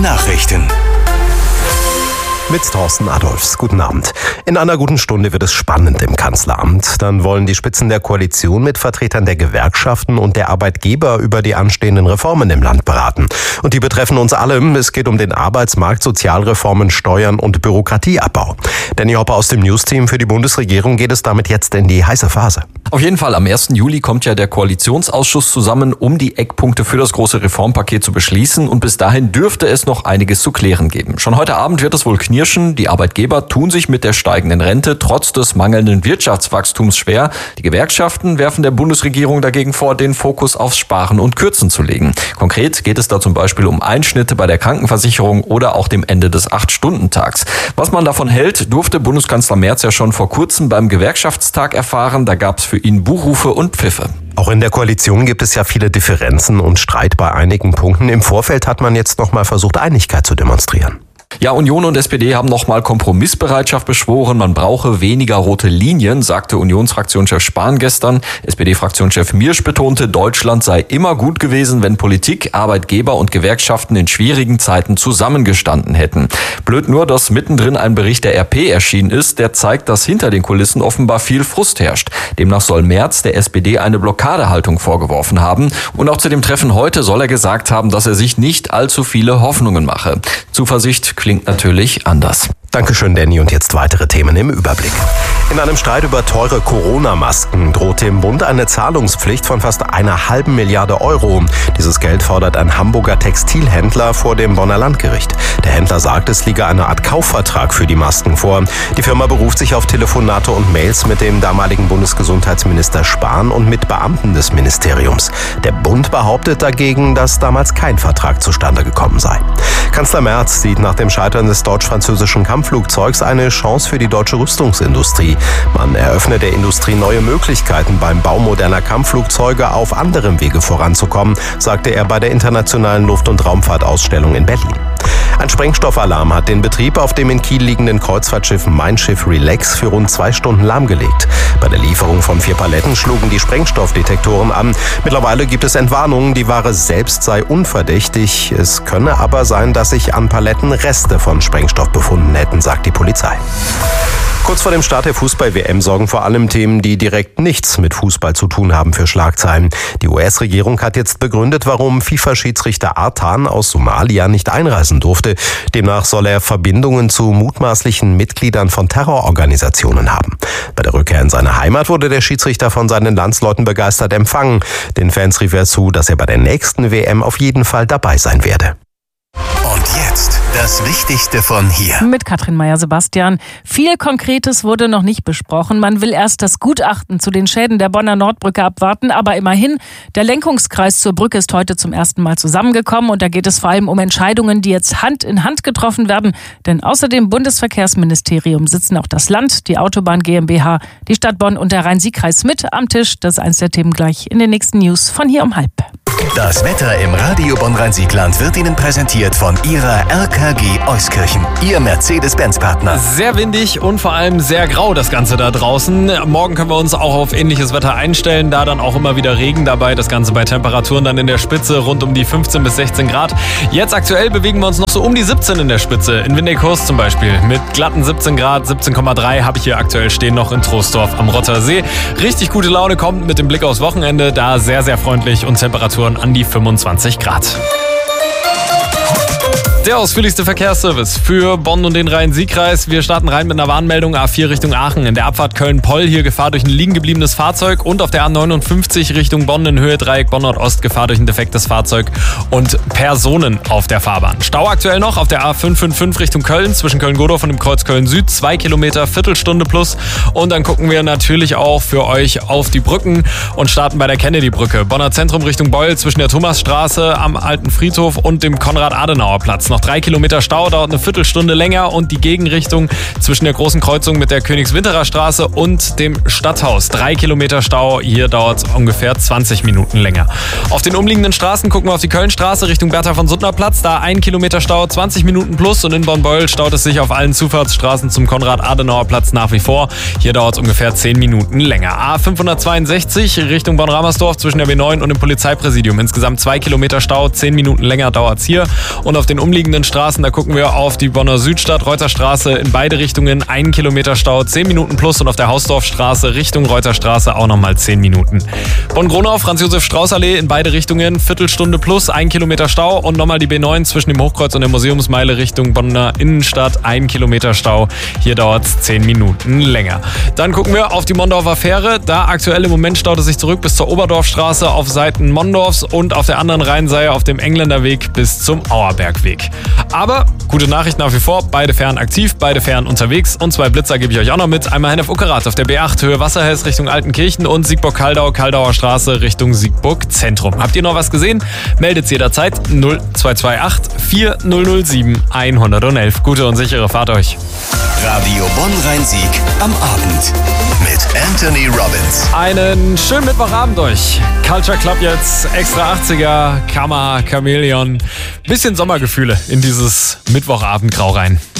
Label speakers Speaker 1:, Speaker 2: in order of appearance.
Speaker 1: Nachrichten.
Speaker 2: Mit Thorsten Adolfs. Guten Abend. In einer guten Stunde wird es spannend im Kanzleramt. Dann wollen die Spitzen der Koalition mit Vertretern der Gewerkschaften und der Arbeitgeber über die anstehenden Reformen im Land beraten. Und die betreffen uns alle. Es geht um den Arbeitsmarkt, Sozialreformen, Steuern und Bürokratieabbau. Danny Hopper aus dem News-Team. Für die Bundesregierung geht es damit jetzt in die heiße Phase.
Speaker 3: Auf jeden Fall, am 1. Juli kommt ja der Koalitionsausschuss zusammen, um die Eckpunkte für das große Reformpaket zu beschließen. Und bis dahin dürfte es noch einiges zu klären geben. Schon heute Abend wird es wohl knirschen. Die Arbeitgeber tun sich mit der steigenden Rente trotz des mangelnden Wirtschaftswachstums schwer. Die Gewerkschaften werfen der Bundesregierung dagegen vor, den Fokus aufs Sparen und Kürzen zu legen. Konkret geht es da zum Beispiel um Einschnitte bei der Krankenversicherung oder auch dem Ende des 8-Stunden-Tags. Was man davon hält, durfte Bundeskanzler Merz ja schon vor kurzem beim Gewerkschaftstag erfahren. Da gab es für ihn Buhrufe und Pfiffe.
Speaker 2: Auch in der Koalition gibt es ja viele Differenzen und Streit bei einigen Punkten. Im Vorfeld hat man jetzt nochmal versucht, Einigkeit zu demonstrieren.
Speaker 3: Ja, Union und SPD haben nochmal Kompromissbereitschaft beschworen. Man brauche weniger rote Linien, sagte Unionsfraktionschef Spahn gestern. SPD-Fraktionschef Miersch betonte, Deutschland sei immer gut gewesen, wenn Politik, Arbeitgeber und Gewerkschaften in schwierigen Zeiten zusammengestanden hätten. Blöd nur, dass mittendrin ein Bericht der RP erschienen ist, der zeigt, dass hinter den Kulissen offenbar viel Frust herrscht. Demnach soll Merz der SPD eine Blockadehaltung vorgeworfen haben. Und auch zu dem Treffen heute soll er gesagt haben, dass er sich nicht allzu viele Hoffnungen mache. Zuversicht klingt natürlich anders.
Speaker 2: Dankeschön, Danny. Und jetzt weitere Themen im Überblick. In einem Streit über teure Corona-Masken droht dem Bund eine Zahlungspflicht von fast 1,5 Milliarde Euro. Dieses Geld fordert ein Hamburger Textilhändler vor dem Bonner Landgericht. Der Händler sagt, es liege eine Art Kaufvertrag für die Masken vor. Die Firma beruft sich auf Telefonate und Mails mit dem damaligen Bundesgesundheitsminister Spahn und mit Beamten des Ministeriums. Der Bund behauptet dagegen, dass damals kein Vertrag zustande gekommen sei. Kanzler Merz sieht nach dem Scheitern des deutsch-französischen Kampfflugzeugs eine Chance für die deutsche Rüstungsindustrie. Man eröffne der Industrie neue Möglichkeiten, beim Bau moderner Kampfflugzeuge auf anderem Wege voranzukommen, sagte er bei der Internationalen Luft- und Raumfahrtausstellung in Berlin. Ein Sprengstoffalarm hat den Betrieb auf dem in Kiel liegenden Kreuzfahrtschiff Mein Schiff Relax für rund 2 Stunden lahmgelegt. Bei der Lieferung von 4 Paletten schlugen die Sprengstoffdetektoren an. Mittlerweile gibt es Entwarnungen, die Ware selbst sei unverdächtig. Es könne aber sein, dass sich an Paletten Reste von Sprengstoff befunden hätten, sagt die Polizei. Kurz vor dem Start der Fußball-WM sorgen vor allem Themen, die direkt nichts mit Fußball zu tun haben, für Schlagzeilen. Die US-Regierung hat jetzt begründet, warum FIFA-Schiedsrichter Artan aus Somalia nicht einreisen durfte. Demnach soll er Verbindungen zu mutmaßlichen Mitgliedern von Terrororganisationen haben. Bei der Rückkehr in seine Heimat wurde der Schiedsrichter von seinen Landsleuten begeistert empfangen. Den Fans rief er zu, dass er bei der nächsten WM auf jeden Fall dabei sein werde.
Speaker 1: Und jetzt das Wichtigste von hier.
Speaker 4: Mit Katrin Meyer-Sebastian. Viel Konkretes wurde noch nicht besprochen. Man will erst das Gutachten zu den Schäden der Bonner Nordbrücke abwarten. Aber immerhin, der Lenkungskreis zur Brücke ist heute zum ersten Mal zusammengekommen. Und da geht es vor allem um Entscheidungen, die jetzt Hand in Hand getroffen werden. Denn außer dem Bundesverkehrsministerium sitzen auch das Land, die Autobahn GmbH, die Stadt Bonn und der Rhein-Sieg-Kreis mit am Tisch. Das ist eins der Themen gleich in den nächsten News von hier um 12:30.
Speaker 1: Das Wetter im Radio Bonn-Rhein-Sieg-Land wird Ihnen präsentiert von Ihrer RKG Euskirchen, Ihr Mercedes-Benz-Partner.
Speaker 5: Sehr windig und vor allem sehr grau das Ganze da draußen. Morgen können wir uns auch auf ähnliches Wetter einstellen, da dann auch immer wieder Regen dabei. Das Ganze bei Temperaturen dann in der Spitze rund um die 15 bis 16 Grad. Jetzt aktuell bewegen wir uns noch so um die 17 in der Spitze. In Windighurst zum Beispiel mit glatten 17 Grad, 17,3 habe ich hier aktuell stehen noch in Troisdorf am Rottersee. Richtig gute Laune kommt mit dem Blick aufs Wochenende. Da sehr, sehr freundlich und Temperaturen an die 25 Grad. Der ausführlichste Verkehrsservice für Bonn und den Rhein-Sieg-Kreis. Wir starten rein mit einer Warnmeldung A4 Richtung Aachen. In der Abfahrt Köln-Poll hier Gefahr durch ein liegen gebliebenes Fahrzeug. Und auf der A59 Richtung Bonn in Höhe Dreieck Bonn-Nord-Ost Gefahr durch ein defektes Fahrzeug und Personen auf der Fahrbahn. Stau aktuell noch auf der A555 Richtung Köln zwischen Köln-Godorf und dem Kreuz Köln-Süd. 2 Kilometer, Viertelstunde plus. Und dann gucken wir natürlich auch für euch auf die Brücken und starten bei der Kennedy-Brücke. Bonner Zentrum Richtung Beul zwischen der Thomasstraße am Alten Friedhof und dem Konrad-Adenauer-Platz. Noch 3 Kilometer Stau, dauert eine Viertelstunde länger und die Gegenrichtung zwischen der großen Kreuzung mit der Königswinterer Straße und dem Stadthaus. 3 Kilometer Stau, hier dauert es ungefähr 20 Minuten länger. Auf den umliegenden Straßen gucken wir auf die Kölnstraße Richtung Bertha von Suttner Platz, da 1 Kilometer Stau, 20 Minuten plus und in Bonn-Beul staut es sich auf allen Zufahrtsstraßen zum Konrad-Adenauer Platz nach wie vor. Hier dauert es ungefähr 10 Minuten länger. A562 Richtung Bonn-Ramersdorf zwischen der B9 und dem Polizeipräsidium. Insgesamt 2 Kilometer Stau, 10 Minuten länger dauert es hier und auf den umliegenden umliegenden Straßen, da gucken wir auf die Bonner Südstadt, Reuterstraße in beide Richtungen 1 Kilometer Stau, 10 Minuten plus, und auf der Hausdorfstraße Richtung Reuterstraße auch nochmal 10 Minuten. Bonn-Gronau, Franz-Josef-Strauß-Allee in beide Richtungen, Viertelstunde plus, 1 Kilometer Stau, und nochmal die B9 zwischen dem Hochkreuz und der Museumsmeile Richtung Bonner Innenstadt, 1 Kilometer Stau. Hier dauert es 10 Minuten länger. Dann gucken wir auf die Mondorfer Fähre. Da aktuell im Moment staut es sich zurück bis zur Oberdorfstraße auf Seiten Mondorfs und auf der anderen Rheinseite auf dem Engländerweg bis zum Auerbergweg. Aber gute Nachricht nach wie vor, beide Fähren aktiv, beide Fähren unterwegs, und 2 Blitzer gebe ich euch auch noch mit. Einmal Hennef-Uckerath auf der B8 Höhe Wasserhäs Richtung Altenkirchen und Siegburg-Kaldau, Kaldauer Straße Richtung Siegburg Zentrum. Habt ihr noch was gesehen? Meldet es jederzeit 0228 4007 111. Gute und sichere Fahrt euch.
Speaker 1: Radio Bonn-Rhein-Sieg am Abend mit Anthony Robbins.
Speaker 5: Einen schönen Mittwochabend euch. Culture Club jetzt, extra 80er, Kammer, Chamäleon. Bisschen Sommergefühle in dieses Mittwochabendgrau rein.